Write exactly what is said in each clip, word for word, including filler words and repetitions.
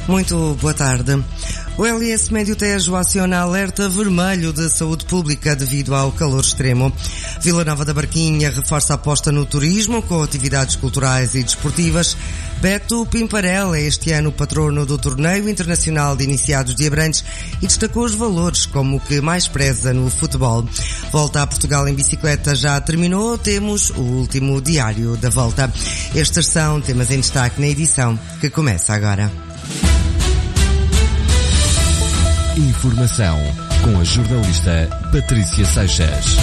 Muito boa tarde. O L S Médio Tejo aciona alerta vermelho de saúde pública devido ao calor extremo. Vila Nova da Barquinha reforça a aposta no turismo com atividades culturais e desportivas. Beto Pimparel é este ano o patrono do Torneio Internacional de Iniciados de Abrantes e destacou os valores como o que mais preza no futebol. Volta a Portugal em bicicleta já terminou, temos o último diário da volta. Estes são temas em destaque na edição que começa agora. Informação com a jornalista Patrícia Seixas.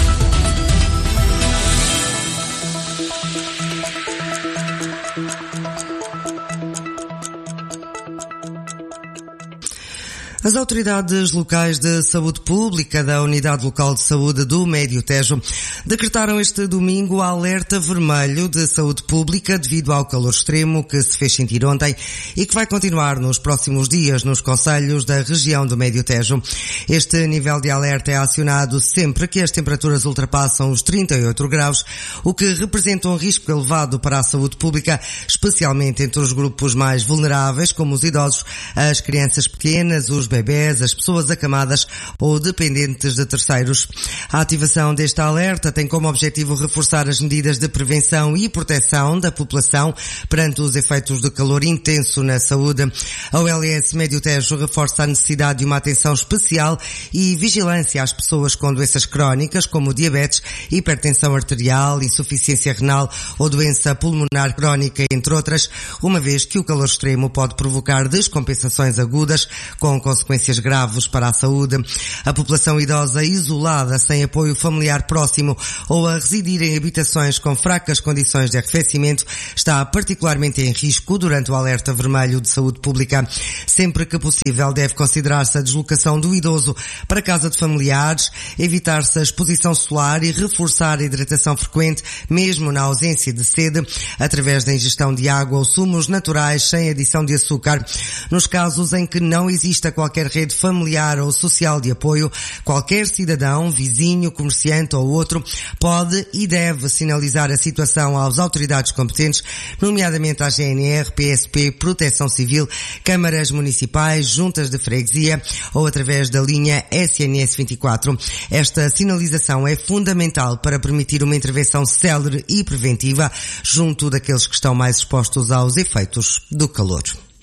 As autoridades locais de saúde pública da Unidade Local de Saúde do Médio Tejo decretaram este domingo alerta vermelho de saúde pública devido ao calor extremo que se fez sentir ontem e que vai continuar nos próximos dias nos concelhos da região do Médio Tejo. Este nível de alerta é acionado sempre que as temperaturas ultrapassam os trinta e oito graus, o que representa um risco elevado para a saúde pública, especialmente entre os grupos mais vulneráveis, como os idosos, as crianças pequenas, os bebés, as pessoas acamadas ou dependentes de terceiros. A ativação deste alerta tem como objetivo reforçar as medidas de prevenção e proteção da população perante os efeitos do calor intenso na saúde. A O L S Médio Tejo reforça a necessidade de uma atenção especial e vigilância às pessoas com doenças crónicas como diabetes, hipertensão arterial, insuficiência renal ou doença pulmonar crónica, entre outras, uma vez que o calor extremo pode provocar descompensações agudas com consequências graves para a saúde. A população idosa isolada, sem apoio familiar próximo ou a residir em habitações com fracas condições de arrefecimento está particularmente em risco durante o alerta vermelho de saúde pública. Sempre que possível deve considerar-se a deslocação do idoso para casa de familiares, evitar-se a exposição solar e reforçar a hidratação frequente, mesmo na ausência de sede, através da ingestão de água ou sumos naturais sem adição de açúcar. Nos casos em que não exista qualquer rede familiar ou social de apoio, qualquer cidadão, vizinho, comerciante ou outro pode e deve sinalizar a situação às autoridades competentes, nomeadamente à G N R, P S P, Proteção Civil, câmaras municipais, juntas de freguesia ou através da linha S N S vinte e quatro. Esta sinalização é fundamental para permitir uma intervenção célere e preventiva junto daqueles que estão mais expostos aos efeitos do calor.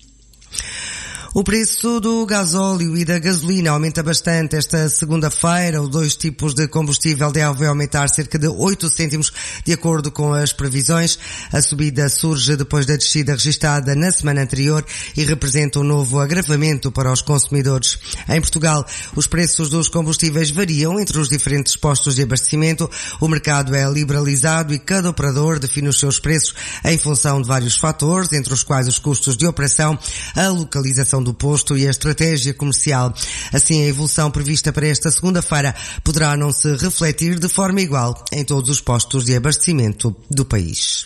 O preço do gasóleo e da gasolina aumenta bastante esta segunda-feira. Os dois tipos de combustível devem aumentar cerca de oito cêntimos de acordo com as previsões. A subida surge depois da descida registada na semana anterior e representa um novo agravamento para os consumidores. Em Portugal, os preços dos combustíveis variam entre os diferentes postos de abastecimento. O mercado é liberalizado e cada operador define os seus preços em função de vários fatores, entre os quais os custos de operação, a localização do posto e a estratégia comercial. Assim, a evolução prevista para esta segunda-feira poderá não se refletir de forma igual em todos os postos de abastecimento do país.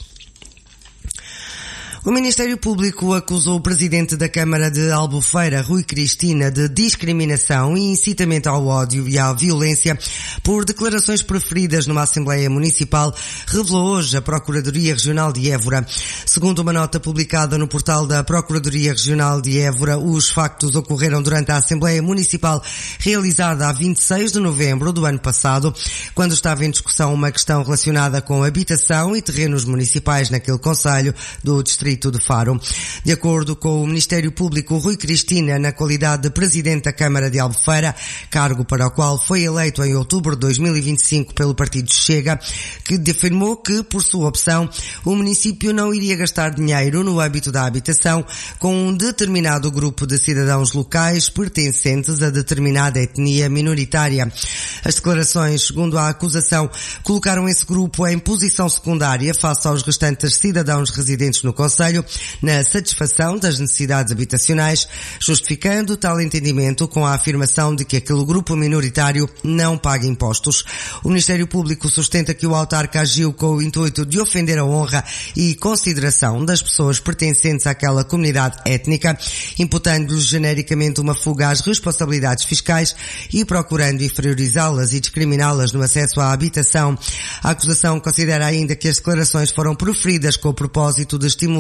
O Ministério Público acusou o Presidente da Câmara de Albufeira, Rui Cristina, de discriminação e incitamento ao ódio e à violência por declarações proferidas numa Assembleia Municipal, revelou hoje a Procuradoria Regional de Évora. Segundo uma nota publicada no portal da Procuradoria Regional de Évora, os factos ocorreram durante a Assembleia Municipal realizada a vinte e seis de novembro do ano passado, quando estava em discussão uma questão relacionada com habitação e terrenos municipais naquele concelho do Distrito de Faro. De acordo com o Ministério Público, Rui Cristina, na qualidade de Presidente da Câmara de Albufeira, cargo para o qual foi eleito em outubro de dois mil e vinte e cinco pelo Partido Chega, que afirmou que, por sua opção, o município não iria gastar dinheiro no âmbito da habitação com um determinado grupo de cidadãos locais pertencentes a determinada etnia minoritária. As declarações, segundo a acusação, colocaram esse grupo em posição secundária face aos restantes cidadãos residentes no concelho na satisfação das necessidades habitacionais, justificando tal entendimento com a afirmação de que aquele grupo minoritário não paga impostos. O Ministério Público sustenta que o autarca agiu com o intuito de ofender a honra e consideração das pessoas pertencentes àquela comunidade étnica, imputando-lhes genericamente uma fuga às responsabilidades fiscais e procurando inferiorizá-las e discriminá-las no acesso à habitação. A acusação considera ainda que as declarações foram proferidas com o propósito de estimular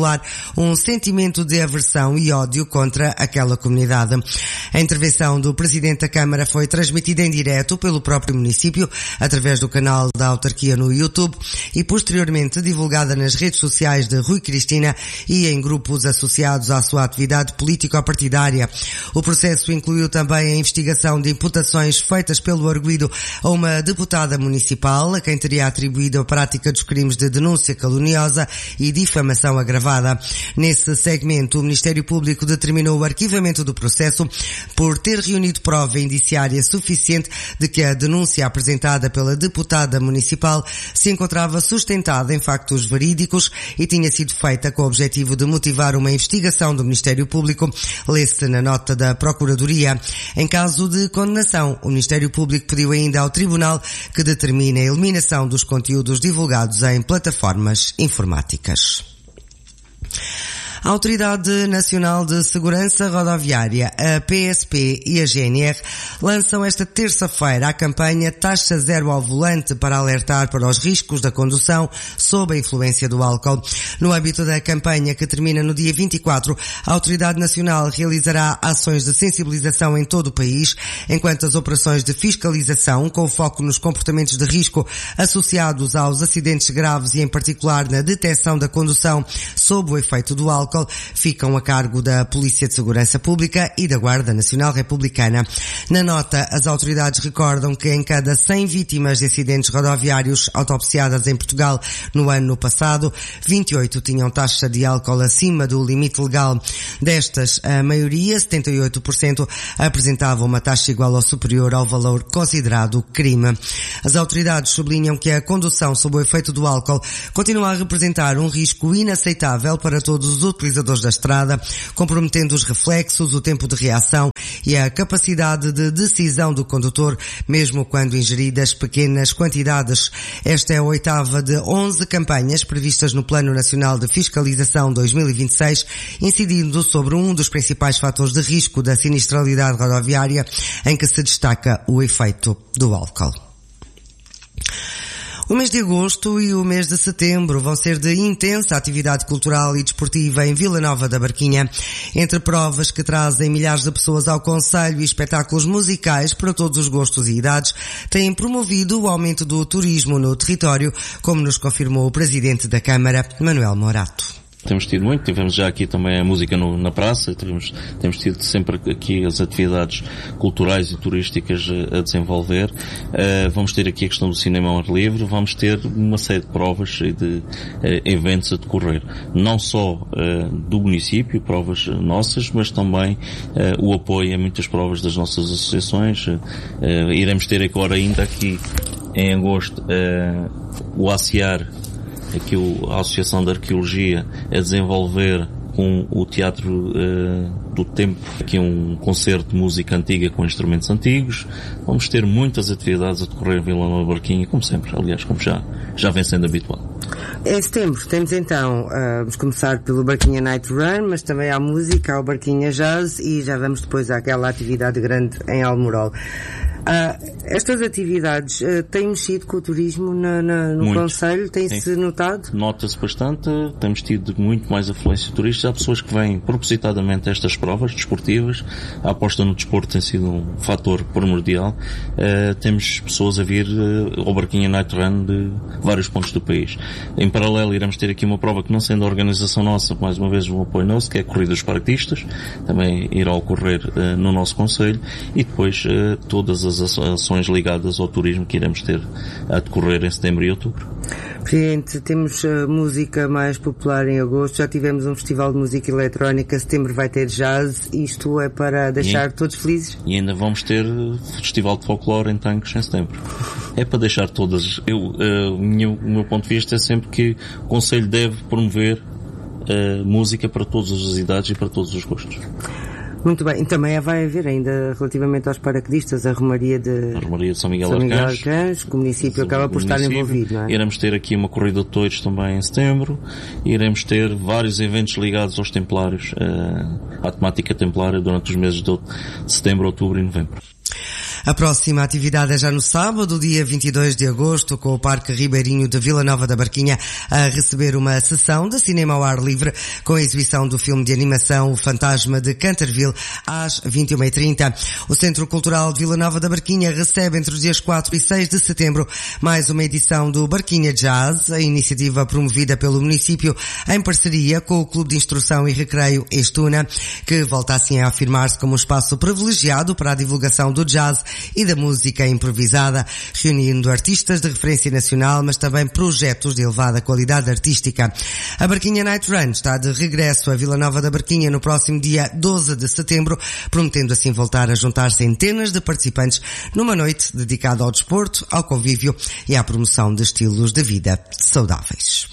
estimular um sentimento de aversão e ódio contra aquela comunidade. A intervenção do Presidente da Câmara foi transmitida em direto pelo próprio município, através do canal da autarquia no YouTube e posteriormente divulgada nas redes sociais de Rui Cristina e em grupos associados à sua atividade político-partidária. O processo incluiu também a investigação de imputações feitas pelo arguido a uma deputada municipal, a quem teria atribuído a prática dos crimes de denúncia caluniosa e difamação agravada. Nesse segmento, o Ministério Público determinou o arquivamento do processo por ter reunido prova indiciária suficiente de que a denúncia apresentada pela deputada municipal se encontrava sustentada em factos verídicos e tinha sido feita com o objetivo de motivar uma investigação do Ministério Público, lê-se na nota da Procuradoria. Em caso de condenação, o Ministério Público pediu ainda ao Tribunal que determine a eliminação dos conteúdos divulgados em plataformas informáticas. A Autoridade Nacional de Segurança Rodoviária, a P S P e a G N R lançam esta terça-feira a campanha Taxa Zero ao Volante para alertar para os riscos da condução sob a influência do álcool. No âmbito da campanha, que termina no dia vinte e quatro, a Autoridade Nacional realizará ações de sensibilização em todo o país, enquanto as operações de fiscalização, com foco nos comportamentos de risco associados aos acidentes graves e em particular na detecção da condução sob o efeito do álcool, ficam a cargo da Polícia de Segurança Pública e da Guarda Nacional Republicana. Na nota, as autoridades recordam que em cada cem vítimas de acidentes rodoviários autopsiadas em Portugal no ano passado, vinte e oito tinham taxa de álcool acima do limite legal. Destas, a maioria, setenta e oito por cento, apresentava uma taxa igual ou superior ao valor considerado crime. As autoridades sublinham que a condução sob o efeito do álcool continua a representar um risco inaceitável para todos os utilizadores da estrada, comprometendo os reflexos, o tempo de reação e a capacidade de decisão do condutor, mesmo quando ingeridas pequenas quantidades. Esta é a oitava de onze campanhas previstas no Plano Nacional de Fiscalização dois mil e vinte e seis, incidindo sobre um dos principais fatores de risco da sinistralidade rodoviária, em que se destaca o efeito do álcool. O mês de agosto e o mês de setembro vão ser de intensa atividade cultural e desportiva em Vila Nova da Barquinha. Entre provas que trazem milhares de pessoas ao concelho e espetáculos musicais para todos os gostos e idades, têm promovido o aumento do turismo no território, como nos confirmou o Presidente da Câmara, Manuel Morato. Temos tido muito, tivemos já aqui também a música no, na praça, temos, temos tido sempre aqui as atividades culturais e turísticas a, a desenvolver. Uh, vamos ter aqui a questão do cinema ao ar livre, vamos ter uma série de provas e de uh, eventos a decorrer. Não só uh, do município, provas nossas, mas também uh, o apoio a muitas provas das nossas associações. Uh, uh, iremos ter agora ainda aqui em agosto uh, o ACIAR, aqui a Associação de Arqueologia, a desenvolver com o Teatro uh, do Tempo, aqui um concerto de música antiga com instrumentos antigos. Vamos ter muitas atividades a decorrer em Vila Nova da Barquinha, como sempre, aliás, como já, já vem sendo habitual. Em setembro temos então, uh, vamos começar pelo Barquinha Night Run, mas também há música, há o Barquinha Jazz e já vamos depois àquela atividade grande em Almorol. Ah, estas atividades uh, têm mexido com o turismo na, na, no concelho? Tem-se notado? Nota-se bastante. Temos tido muito mais afluência de turistas. Há pessoas que vêm propositadamente a estas provas desportivas. A aposta no desporto tem sido um fator primordial. Uh, temos pessoas a vir uh, ao Barquinha Night Run de vários pontos do país. Em paralelo, iremos ter aqui uma prova que, não sendo a organização nossa, mais uma vez um apoio nosso, que é a Corrida dos Paraquedistas. Também irá ocorrer uh, no nosso concelho. E depois uh, todas as ações ligadas ao turismo que iremos ter a decorrer em setembro e outubro. Presidente, temos uh, música mais popular em agosto, já tivemos um festival de música eletrónica, setembro vai ter jazz, isto é para deixar e, todos felizes? E ainda vamos ter festival de folclore em Tancos em setembro. É para deixar todas, eu, uh, o, meu, o meu ponto de vista é sempre que o Conselho deve promover uh, música para todas as idades e para todos os gostos. Muito bem, e também vai haver ainda, relativamente aos paraquedistas, a Romaria de, a Romaria de São Miguel São Miguel Arcanjo, Arcanjo, que o município acaba por estar envolvido, não é? Iremos ter aqui uma corrida de touros também em setembro, iremos ter vários eventos ligados aos templários, à temática templária durante os meses de setembro, outubro e novembro. A próxima atividade é já no sábado, dia vinte e dois de agosto, com o Parque Ribeirinho de Vila Nova da Barquinha a receber uma sessão de cinema ao ar livre com a exibição do filme de animação O Fantasma de Canterville às vinte e uma e trinta. O Centro Cultural de Vila Nova da Barquinha recebe entre os dias quatro e seis de setembro mais uma edição do Barquinha Jazz, a iniciativa promovida pelo município em parceria com o Clube de Instrução e Recreio Estuna, que volta assim a afirmar-se como um espaço privilegiado para a divulgação do jazz e da música improvisada, reunindo artistas de referência nacional, mas também projetos de elevada qualidade artística. A Barquinha Night Run está de regresso a Vila Nova da Barquinha no próximo dia doze de setembro, prometendo assim voltar a juntar centenas de participantes numa noite dedicada ao desporto, ao convívio e à promoção de estilos de vida saudáveis.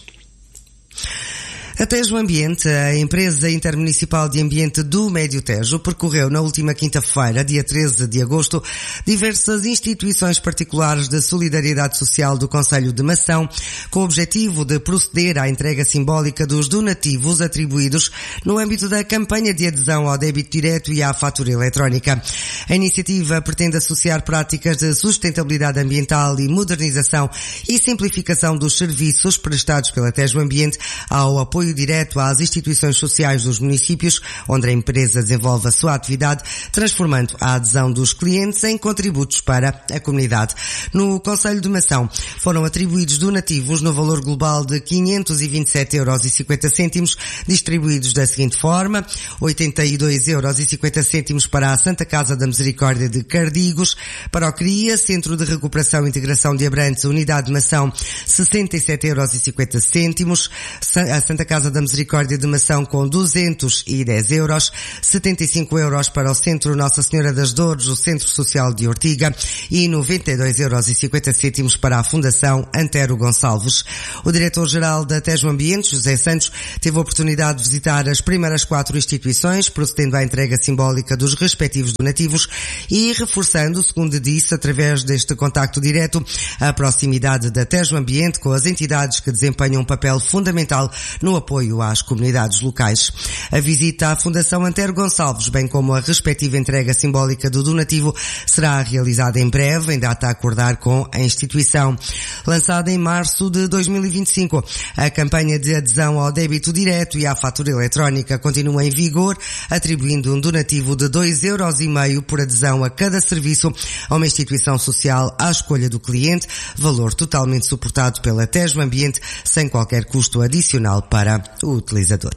A Tejo Ambiente, a empresa intermunicipal de ambiente do Médio Tejo, percorreu na última quinta-feira, dia treze de agosto, diversas instituições particulares de solidariedade social do Concelho de Mação, com o objetivo de proceder à entrega simbólica dos donativos atribuídos no âmbito da campanha de adesão ao débito direto e à fatura eletrónica. A iniciativa pretende associar práticas de sustentabilidade ambiental e modernização e simplificação dos serviços prestados pela Tejo Ambiente ao apoio direto às instituições sociais dos municípios, onde a empresa desenvolve a sua atividade, transformando a adesão dos clientes em contributos para a comunidade. No Concelho de Mação foram atribuídos donativos no valor global de quinhentos e vinte e sete euros e cinquenta cêntimos, distribuídos da seguinte forma: oitenta e dois euros e cinquenta cêntimos para a Santa Casa da Misericórdia de Cardigos, para o CRIA, Centro de Recuperação e Integração de Abrantes, Unidade de Mação, sessenta e sete euros e cinquenta cêntimos, a Santa Casa da Misericórdia de Mação com duzentos e dez euros, setenta e cinco euros para o Centro Nossa Senhora das Dores, o Centro Social de Ortiga, e noventa e dois euros e cinquenta cêntimos para a Fundação Antero Gonçalves. O diretor-geral da Tejo Ambiente, José Santos, teve a oportunidade de visitar as primeiras quatro instituições, procedendo à entrega simbólica dos respectivos donativos e reforçando, segundo disse, através deste contacto direto, a proximidade da Tejo Ambiente com as entidades que desempenham um papel fundamental no apoio às comunidades locais. A visita à Fundação Antero Gonçalves, bem como a respectiva entrega simbólica do donativo, será realizada em breve, em data a acordar com a instituição. Lançada em março de dois mil e vinte e cinco, a campanha de adesão ao débito direto e à fatura eletrónica continua em vigor, atribuindo um donativo de dois euros e meio por adesão a cada serviço a uma instituição social à escolha do cliente, valor totalmente suportado pela Tejo Ambiente, sem qualquer custo adicional para o utilizador.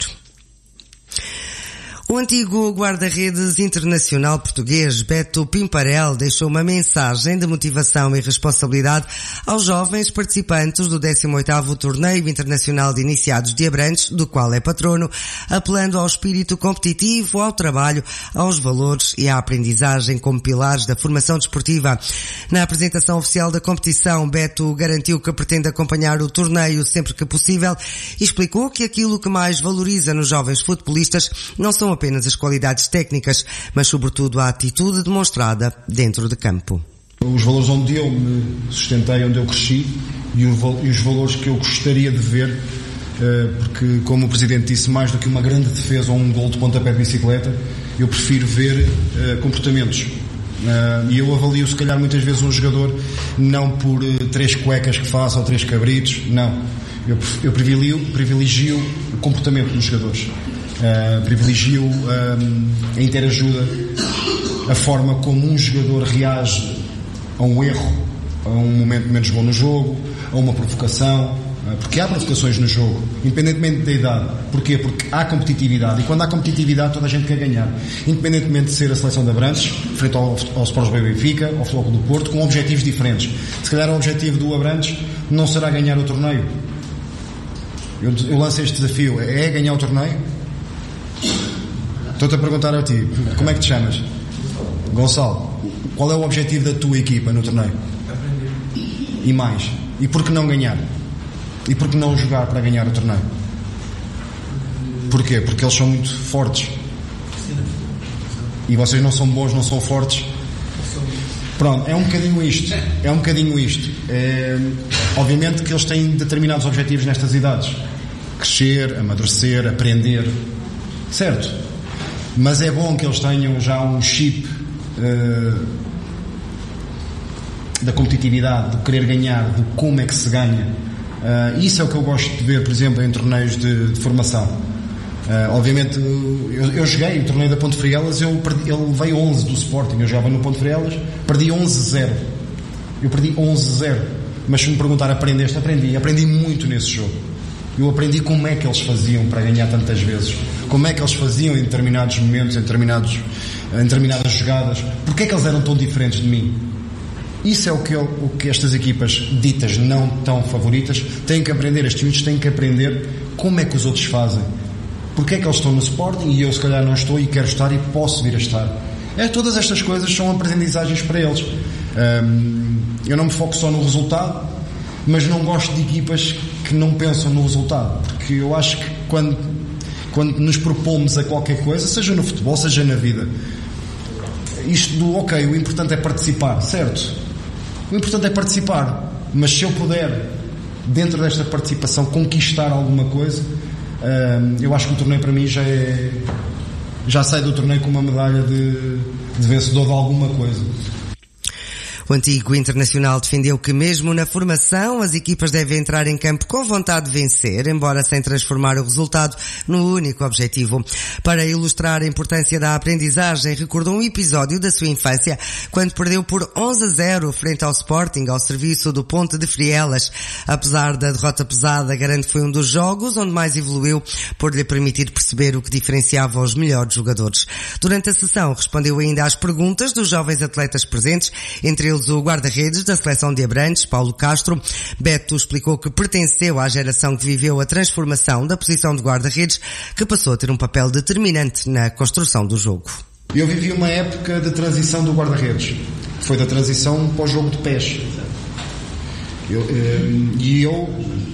O antigo guarda-redes internacional português Beto Pimparel deixou uma mensagem de motivação e responsabilidade aos jovens participantes do décimo oitavo Torneio Internacional de Iniciados de Abrantes, do qual é patrono, apelando ao espírito competitivo, ao trabalho, aos valores e à aprendizagem como pilares da formação desportiva. Na apresentação oficial da competição, Beto garantiu que pretende acompanhar o torneio sempre que possível e explicou que aquilo que mais valoriza nos jovens futebolistas não são apenas as qualidades técnicas, mas sobretudo a atitude demonstrada dentro de campo. Os valores onde eu me sustentei, onde eu cresci e os valores que eu gostaria de ver, porque, como o Presidente disse, mais do que uma grande defesa ou um gol de pontapé de bicicleta, eu prefiro ver comportamentos. E eu avalio, se calhar, muitas vezes um jogador não por três cuecas que faça ou três cabritos, não. Eu, eu privilegio, privilegio o comportamento dos jogadores. Uh, privilegio um, a interajuda, a forma como um jogador reage a um erro, a um momento menos bom no jogo, a uma provocação, uh, porque há provocações no jogo, independentemente da idade. Porquê? Porque há competitividade, e quando há competitividade toda a gente quer ganhar, independentemente de ser a seleção de Abrantes, frente ao, ao Sport Lisboa e Benfica, ao Futebol Clube do Porto, com objetivos diferentes. Se calhar o objetivo do Abrantes não será ganhar o torneio. Eu, eu lanço este desafio, é ganhar o torneio? Estou-te a perguntar a ti, como é que te chamas? Gonçalo, qual é o objetivo da tua equipa no torneio? E mais? E por que não ganhar? E por que não jogar para ganhar o torneio? Porquê? Porque eles são muito fortes. E vocês não são bons, não são fortes. Pronto, é um bocadinho isto. É um bocadinho isto. É, obviamente que eles têm determinados objetivos nestas idades. Crescer, amadurecer, aprender. Certo? Mas é bom que eles tenham já um chip uh, da competitividade, do querer ganhar, do como é que se ganha. Uh, isso é o que eu gosto de ver, por exemplo, em torneios de, de formação. Uh, obviamente, eu, eu joguei o torneio da Ponte Frielas, eu perdi, ele veio onze do Sporting, eu jogava no Ponte Frielas, perdi onze a zero. Eu perdi onze a zero. Mas se me perguntar, aprendeste? Aprendi. Aprendi muito nesse jogo. Eu aprendi como é que eles faziam para ganhar tantas vezes. Como é que eles faziam em determinados momentos, em, determinados, em determinadas jogadas. Porque é que eles eram tão diferentes de mim? Isso é o que, eu, o que estas equipas ditas não tão favoritas têm que aprender. Estes miúdos têm que aprender como é que os outros fazem. Porque é que eles estão no Sporting e eu se calhar não estou e quero estar e posso vir a estar. É, todas estas coisas são aprendizagens para eles. Hum, eu não me foco só no resultado, mas não gosto de equipas que não pensam no resultado. Porque eu acho que quando, quando nos propomos a qualquer coisa, seja no futebol, seja na vida, isto do ok, o importante é participar, certo? O importante é participar, mas se eu puder, dentro desta participação, conquistar alguma coisa, hum, eu acho que o torneio para mim já é, já sai do torneio com uma medalha de, de vencedor de alguma coisa. O antigo internacional defendeu que mesmo na formação as equipas devem entrar em campo com vontade de vencer, embora sem transformar o resultado no único objetivo. Para ilustrar a importância da aprendizagem, recordou um episódio da sua infância, quando perdeu por onze a zero frente ao Sporting, ao serviço do Ponte de Frielas. Apesar da derrota pesada, garante que foi um dos jogos onde mais evoluiu, por lhe permitir perceber o que diferenciava os melhores jogadores. Durante a sessão, respondeu ainda às perguntas dos jovens atletas presentes, entre eles o guarda-redes da seleção de Abrantes, Paulo Castro. Beto explicou que pertenceu à geração que viveu a transformação da posição de guarda-redes, que passou a ter um papel determinante na construção do jogo. Eu vivi uma época de transição do guarda-redes. Foi da transição para o jogo de pés. Eu, e eu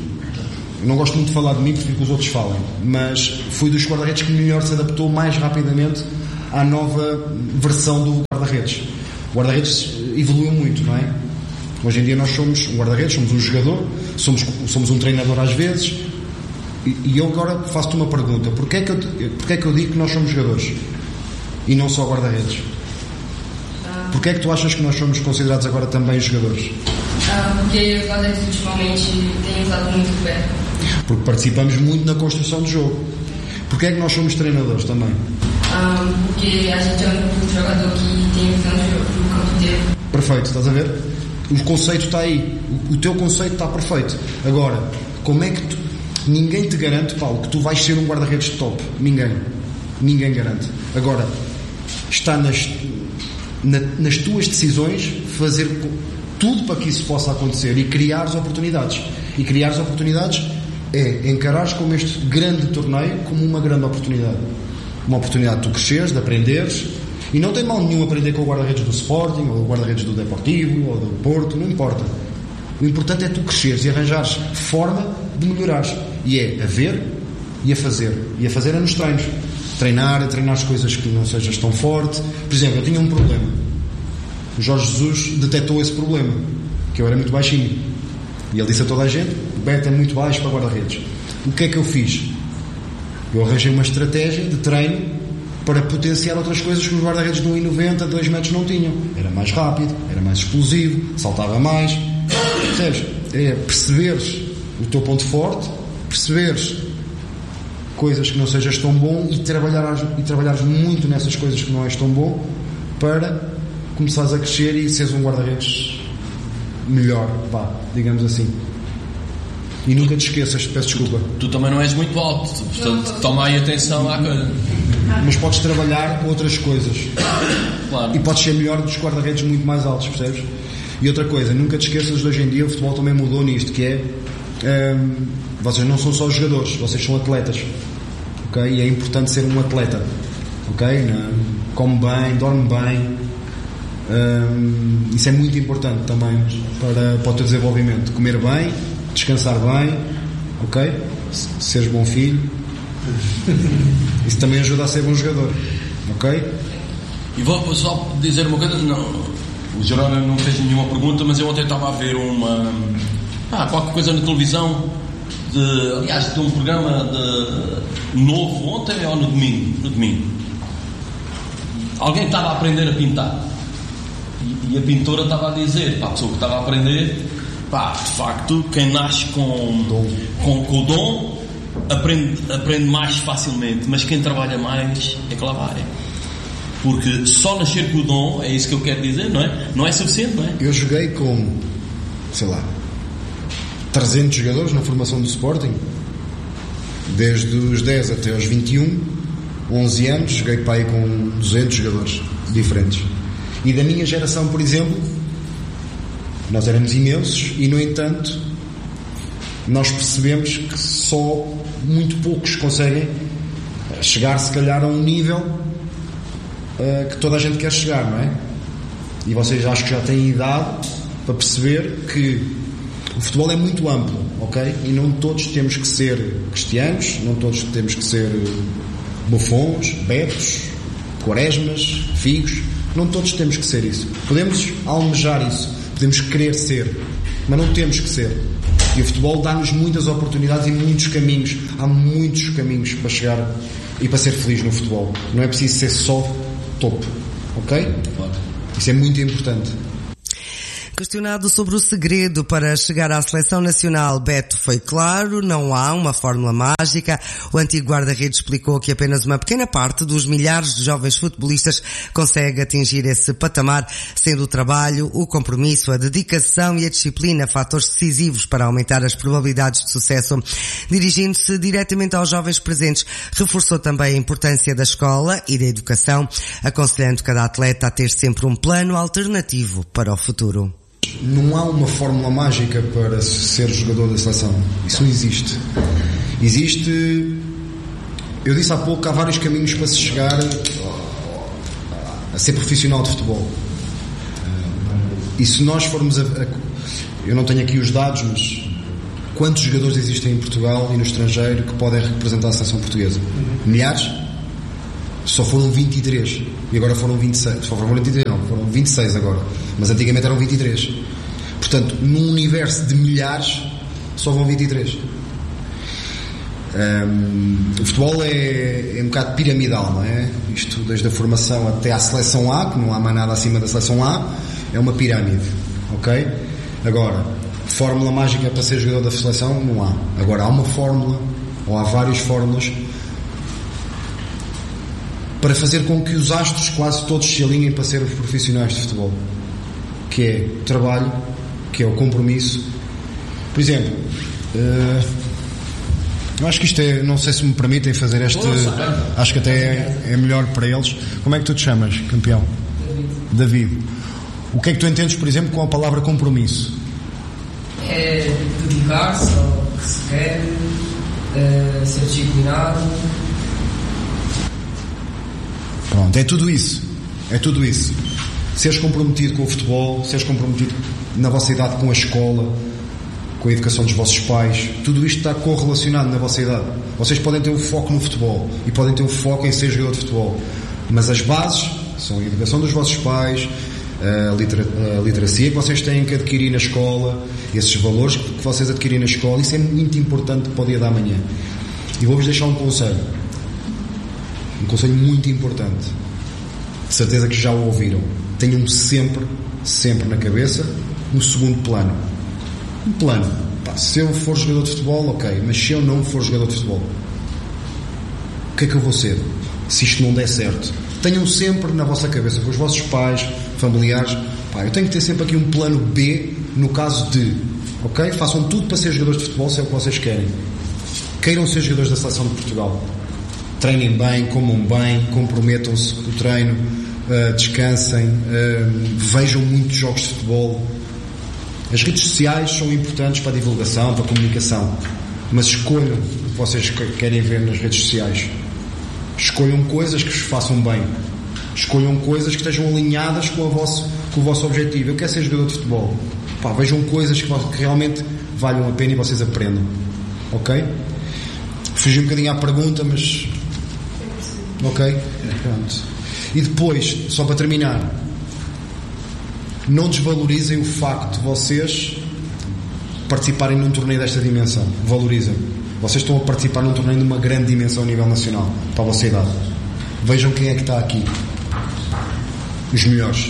não gosto muito de falar de mim, porque os outros falam, mas fui dos guarda-redes que melhor se adaptou mais rapidamente à nova versão do guarda-redes. O guarda-redes evoluiu muito, não é? Hoje em dia nós somos um guarda-redes, somos um jogador, somos, somos um treinador às vezes, e, e eu agora faço-te uma pergunta: porquê é, que eu, porquê é que eu digo que nós somos jogadores e não só guarda-redes? Porquê é que tu achas que nós somos considerados agora também jogadores? Ah, porque os guarda-redes ultimamente têm usado muito o pé. Porque participamos muito na construção do jogo. Porquê é que nós somos treinadores também? Ah, porque a gente é o único jogador que tem visão de jogo no campo inteiro. Perfeito, estás a ver? O conceito está aí. O, o teu conceito está perfeito. Agora, como é que tu... Ninguém te garante, Paulo, que tu vais ser um guarda-redes de top. Ninguém. Ninguém garante. Agora, está nas, na, nas tuas decisões fazer tudo para que isso possa acontecer e criares oportunidades. E criares oportunidades é encarares como este grande torneio como uma grande oportunidade. Uma oportunidade de tu cresceres, de aprenderes, e não tem mal nenhum aprender com o guarda-redes do Sporting, ou o guarda-redes do Deportivo, ou do Porto, não importa. O importante é tu cresceres e arranjares forma de melhorares. E é a ver e a fazer. E a fazer é nos treinos. Treinar, a treinar as coisas que não sejas tão forte. Por exemplo, eu tinha um problema. O Jorge Jesus detectou esse problema, que eu era muito baixinho. E ele disse a toda a gente: o Beto é muito baixo para guarda-redes. O que é que eu fiz? Eu arranjei uma estratégia de treino para potenciar outras coisas que os guarda-redes de um e noventa, dois metros não tinham. Era mais rápido, era mais explosivo, saltava mais. Percebes? É perceberes o teu ponto forte, perceberes coisas que não sejas tão bom e trabalhares, e trabalhares muito nessas coisas que não és tão bom para começares a crescer e seres um guarda-redes melhor, vá, digamos assim. E nunca te esqueças, peço desculpa. Tu, tu também não és muito alto, portanto toma aí atenção à coisa. Mas podes trabalhar outras coisas. Claro. E podes ser melhor dos guarda-redes muito mais altos, percebes? E outra coisa, nunca te esqueças de hoje em dia o futebol também mudou nisto, que é hum, vocês não são só jogadores, vocês são atletas, ok? E é importante ser um atleta, ok? Não, come bem, dorme bem, hum, isso é muito importante também para, para o teu desenvolvimento. Comer bem, descansar bem, ok? Seres bom filho, isso também ajuda a ser bom jogador, ok? E vou só dizer uma coisa, não, o Gerona não fez nenhuma pergunta, mas eu ontem estava a ver uma ah, qualquer coisa na televisão de, aliás, de um programa de, novo ontem ou no domingo, no domingo alguém estava a aprender a pintar E, e a pintora estava a dizer, para a pessoa que estava a aprender, pá, de facto, quem nasce com, com, com o dom aprende, aprende mais facilmente, mas quem trabalha mais é que lá vai. Porque só nascer com o dom, é isso que eu quero dizer, não é? Não é suficiente, não é? Eu joguei com, sei lá, trezentos jogadores na formação do Sporting, desde os dez até aos vinte e um, onze anos, joguei para aí com duzentos jogadores diferentes. E da minha geração, por exemplo, nós éramos imensos e, no entanto, nós percebemos que só muito poucos conseguem chegar, se calhar, a um nível uh, que toda a gente quer chegar, não é? E vocês acho que já têm idade para perceber que o futebol é muito amplo, ok? E não todos temos que ser cristianos, não todos temos que ser Buffons, Betos, Quaresmas, Figos, não todos temos que ser isso. Podemos almejar isso, podemos querer ser, mas não temos que ser. E o futebol dá-nos muitas oportunidades e muitos caminhos. Há muitos caminhos para chegar e para ser feliz no futebol. Não é preciso ser só topo, ok? Isso é muito importante. Questionado sobre o segredo para chegar à seleção nacional, Beto foi claro, não há uma fórmula mágica. O antigo guarda-redes explicou que apenas uma pequena parte dos milhares de jovens futebolistas consegue atingir esse patamar, sendo o trabalho, o compromisso, a dedicação e a disciplina fatores decisivos para aumentar as probabilidades de sucesso. Dirigindo-se diretamente aos jovens presentes, reforçou também a importância da escola e da educação, aconselhando cada atleta a ter sempre um plano alternativo para o futuro. Não há uma fórmula mágica para ser jogador da seleção. Isso não existe. Existe... Eu disse há pouco que há vários caminhos para se chegar a ser profissional de futebol. E se nós formos a... Eu não tenho aqui os dados, mas quantos jogadores existem em Portugal e no estrangeiro que podem representar a seleção portuguesa? Milhares? Só foram vinte e três. E agora foram vinte e seis. Só foram vinte e três, não. Foram vinte e seis agora. Mas antigamente eram vinte e três. Portanto, num universo de milhares, só vão vinte e três. Um, o futebol é, é um bocado piramidal, não é? Isto, desde a formação até à seleção A, que não há mais nada acima da seleção A, é uma pirâmide. Ok? Agora, fórmula mágica para ser jogador da seleção, não há. Agora, há uma fórmula, ou há várias fórmulas, para fazer com que os astros quase todos se alinhem para ser os profissionais de futebol, que é o trabalho, que é o compromisso. Por exemplo, uh, eu acho que isto é, não sei se me permitem fazer este, acho que até é, é melhor para eles. Como é que tu te chamas, campeão? David. David. O que é que tu entendes, por exemplo, com a palavra compromisso? É dedicar-se ao que se quer, é ser disciplinado. Pronto, é tudo isso. É tudo isso. Seres comprometido com o futebol, seres comprometido na vossa idade com a escola, com a educação dos vossos pais, tudo isto está correlacionado na vossa idade. Vocês podem ter um foco no futebol e podem ter um foco em ser jogador de futebol, mas as bases são a educação dos vossos pais, a, litera, a literacia que vocês têm que adquirir na escola, esses valores que vocês adquirem na escola. Isso é muito importante para o dia da manhã. E vou-vos deixar um conselho. Um conselho muito importante. De certeza que já o ouviram. Tenham sempre, sempre na cabeça um segundo plano. Um plano. Pá, se eu for jogador de futebol, ok. Mas se eu não for jogador de futebol, o que é que eu vou ser? Se isto não der certo. Tenham sempre na vossa cabeça, com os vossos pais, familiares, pá, eu tenho que ter sempre aqui um plano B no caso de, ok? Façam tudo para ser jogadores de futebol, se é o que vocês querem. Queiram ser jogadores da seleção de Portugal. Treinem bem, comam bem, comprometam-se com o treino, uh, descansem, uh, vejam muitos jogos de futebol. As redes sociais são importantes para a divulgação, para a comunicação, mas escolham o que vocês querem ver nas redes sociais. Escolham coisas que vos façam bem. Escolham coisas que estejam alinhadas com, a vosso, com o vosso objetivo. Eu quero ser jogador de futebol. Pá, vejam coisas que, que realmente valham a pena e vocês aprendam. Ok? Fugi um bocadinho à pergunta, mas... Ok? Pronto. E depois, só para terminar, não desvalorizem o facto de vocês participarem num torneio desta dimensão. Valorizem. Vocês estão a participar num torneio de uma grande dimensão a nível nacional, para a vossa idade. Vejam quem é que está aqui. Os melhores.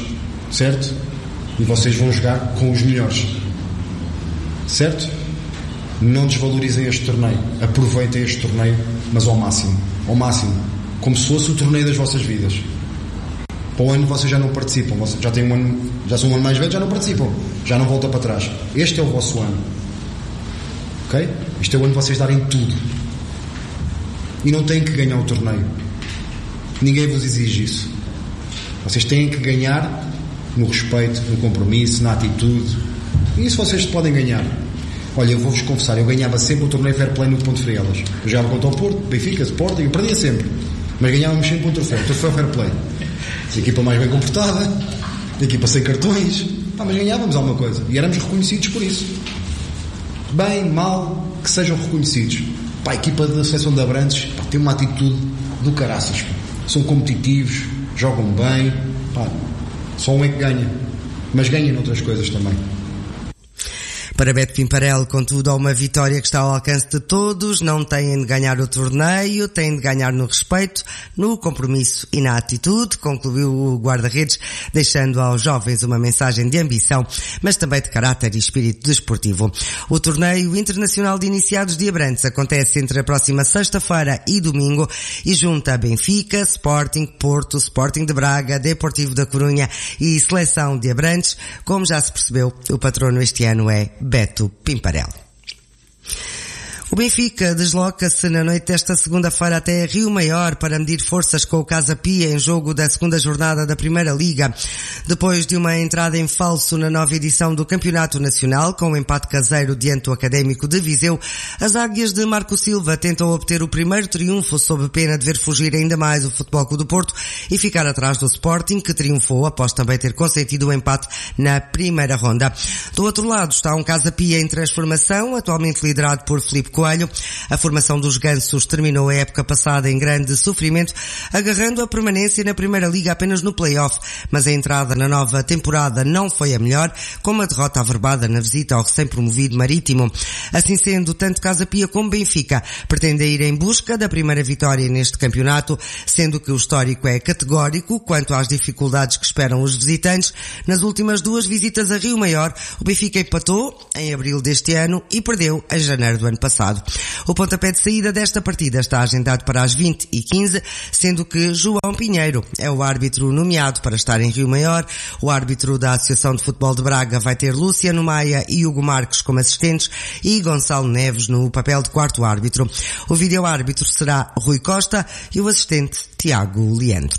certo? E vocês vão jogar com os melhores, certo? Não desvalorizem este torneio, aproveitem este torneio, mas ao máximo, ao máximo, como se fosse o torneio das vossas vidas. Para o ano vocês já não participam, vocês já têm um ano, já são um ano mais velho, já não participam, já não voltam para trás. Este é o vosso ano, ok? Este é o ano de vocês darem tudo e não têm que ganhar o torneio, ninguém vos exige isso. Vocês têm que ganhar no respeito, no compromisso, na atitude, e isso vocês podem ganhar. Olha, eu vou-vos confessar, eu ganhava sempre o torneio Fair Play no Ponte Frielas. Eu jogava contra o Porto, Benfica, Sporting, eu perdia sempre, mas ganhávamos sempre um troféu, o troféu Fair Play. A equipa mais bem comportada, a equipa sem cartões, ah, mas ganhávamos alguma coisa e éramos reconhecidos por isso. Bem, mal, que sejam reconhecidos. Pá, a equipa da seleção de Abrantes, pá, tem uma atitude do caraças, pá. São competitivos, jogam bem, pá, só um é que ganha, mas ganha noutras coisas também. Para Beto Pimparel, contudo, há uma vitória que está ao alcance de todos. Não têm de ganhar o torneio, têm de ganhar no respeito, no compromisso e na atitude, concluiu o guarda-redes, deixando aos jovens uma mensagem de ambição, mas também de caráter e espírito desportivo. O torneio internacional de iniciados de Abrantes acontece entre a próxima sexta-feira e domingo e junta Benfica, Sporting, Porto, Sporting de Braga, Deportivo da Corunha e Seleção de Abrantes. Como já se percebeu, o patrono este ano é Beto Pimparel. O Benfica desloca-se na noite desta segunda-feira até Rio Maior para medir forças com o Casa Pia em jogo da segunda jornada da Primeira Liga. Depois de uma entrada em falso na nova edição do Campeonato Nacional, com um empate caseiro diante do Académico de Viseu, as águias de Marco Silva tentam obter o primeiro triunfo sob pena de ver fugir ainda mais o Futebol Clube do Porto e ficar atrás do Sporting, que triunfou após também ter consentido o empate na primeira ronda. Do outro lado está um Casa Pia em transformação, atualmente liderado por Filipe Coelho. A formação dos gansos terminou a época passada em grande sofrimento, agarrando a permanência na Primeira Liga apenas no play-off, mas a entrada na nova temporada não foi a melhor, com uma derrota averbada na visita ao recém-promovido Marítimo. Assim sendo, tanto Casa Pia como Benfica pretendem ir em busca da primeira vitória neste campeonato, sendo que o histórico é categórico quanto às dificuldades que esperam os visitantes. Nas últimas duas visitas a Rio Maior, o Benfica empatou em abril deste ano e perdeu em janeiro do ano passado. O pontapé de saída desta partida está agendado para as vinte e quinze, sendo que João Pinheiro é o árbitro nomeado para estar em Rio Maior. O árbitro da Associação de Futebol de Braga vai ter Luciano Maia e Hugo Marques como assistentes e Gonçalo Neves no papel de quarto árbitro. O vídeo-árbitro será Rui Costa e o assistente Tiago Leandro.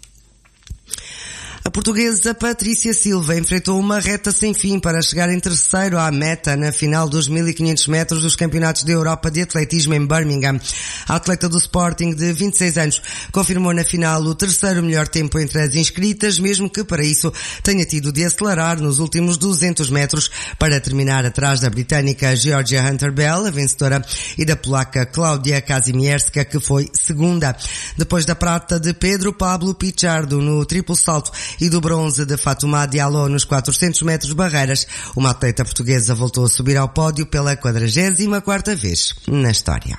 A portuguesa Patrícia Silva enfrentou uma reta sem fim para chegar em terceiro à meta na final dos mil e quinhentos metros dos Campeonatos da Europa de Atletismo em Birmingham. A atleta do Sporting, de vinte e seis anos, confirmou na final o terceiro melhor tempo entre as inscritas, mesmo que para isso tenha tido de acelerar nos últimos duzentos metros para terminar atrás da britânica Georgia Hunter-Bell, a vencedora, e da polaca Klaudia Kazimierska, que foi segunda. Depois da prata de Pedro Pablo Pichardo no triplo salto e do bronze de Fatoumata Diallo nos quatrocentos metros barreiras, uma atleta portuguesa voltou a subir ao pódio pela quadragésima quarta vez na história.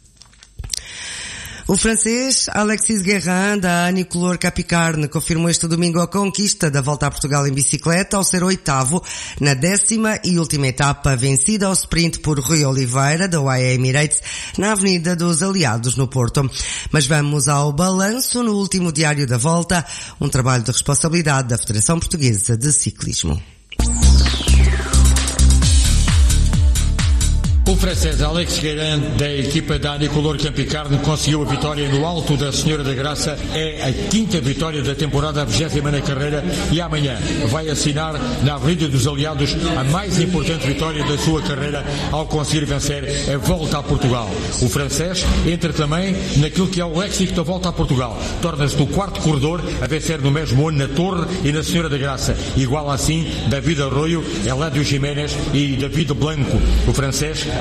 O francês Alexis Guerrin, da Anicolor Capicarne, confirmou este domingo a conquista da Volta a Portugal em bicicleta ao ser oitavo na décima e última etapa, vencida ao sprint por Rui Oliveira, da U A E Emirates, na Avenida dos Aliados, no Porto. Mas vamos ao balanço no último diário da Volta, um trabalho de responsabilidade da Federação Portuguesa de Ciclismo. O francês Alex Guerrin, da equipa da Anicolor Campicarne, conseguiu a vitória no Alto da Senhora da Graça. É a quinta vitória da temporada, a vigésima na carreira, e amanhã vai assinar na Avenida dos Aliados a mais importante vitória da sua carreira ao conseguir vencer a Volta a Portugal. O francês entra também naquilo que é o léxico da Volta a Portugal. Torna-se o quarto corredor a vencer no mesmo ano na Torre e na Senhora da Graça. Igual assim David Arroio, Eládio Jiménez e David Blanco. O francês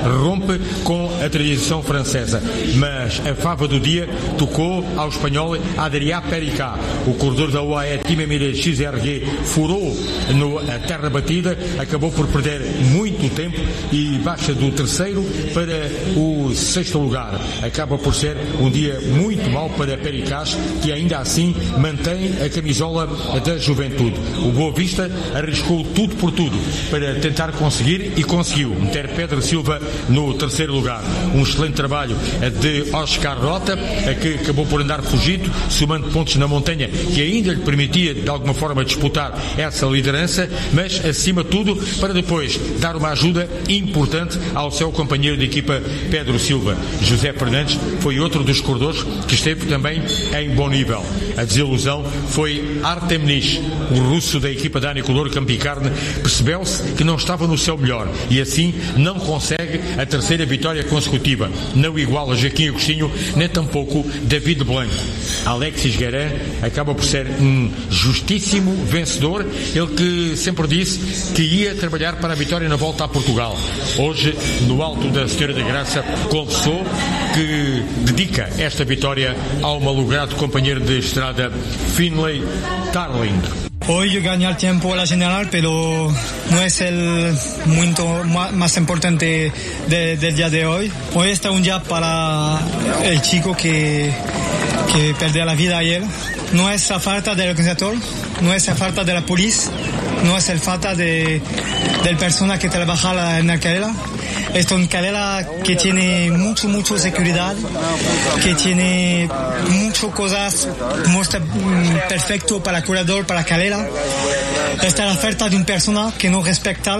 rompe com a tradição francesa. Mas a fava do dia tocou ao espanhol Adrià Pericá. O corredor da U A E Team Emirates X R G furou no, a terra batida, acabou por perder muito tempo e baixa do terceiro para o sexto lugar. Acaba por ser um dia muito mau para Pericás, que ainda assim mantém a camisola da juventude. O Boa Vista arriscou tudo por tudo para tentar conseguir e conseguiu meter Pedro Silva no terceiro lugar. Um excelente trabalho de Oscar Rota, que acabou por andar fugido, somando pontos na montanha, que ainda lhe permitia de alguma forma disputar essa liderança, mas acima de tudo para depois dar uma ajuda importante ao seu companheiro de equipa Pedro Silva. José Fernandes foi outro dos corredores que esteve também em bom nível. A desilusão foi Artem Nish, o russo da equipa da Anicolor Campicarne. Percebeu-se que não estava no seu melhor e assim não consegue a terceira vitória consecutiva. Não iguala Joaquim Agostinho, nem tampouco David Blanco. Alexis Guerin acaba por ser um justíssimo vencedor, ele que sempre disse que ia trabalhar para a vitória na volta a Portugal. Hoje, no alto da Senhora da Graça, confessou que dedica esta vitória ao malogrado companheiro de estrada Finlay Tarling. Hoy yo gané el tiempo la general, pero no es el momento más importante de, del día de hoy. Hoy está un día para el chico que, que perdió la vida ayer. No es la falta del organizador, no es la falta de la policía, no es la falta de, de persona que trabaja en la carrera. Es una carrera que tiene mucho, mucho seguridad, que tiene muchas cosas, muestra perfecto para el corredor, para la carrera. Está la falta de una persona que no respeta,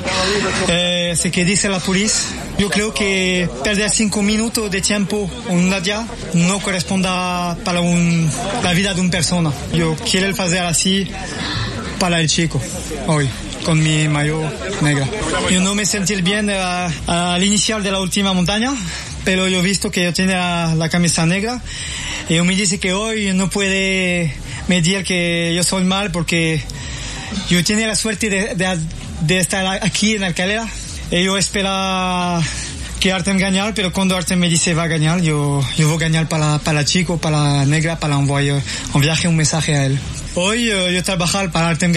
eh, es que dice la policía. Yo creo que perder cinco minutos de tiempo en un día no corresponde para un, la vida de una persona. Yo quiero hacer así para el chico hoy, con mi maillot negra. Yo no me sentí bien uh, al iniciar de la última montaña, pero yo he visto que yo tenía la, la camisa negra y me dice que hoy no puede medir que yo soy mal porque yo tenía la suerte de, de, de estar aquí en Alcalá y yo espero que Artem ganar, pero cuando Artem me dice va a ganar, yo, yo voy a ganar para, para el chico, para la negra, para enviar un viaje, un mensaje a él. Hoy yo, yo trabajar para Artem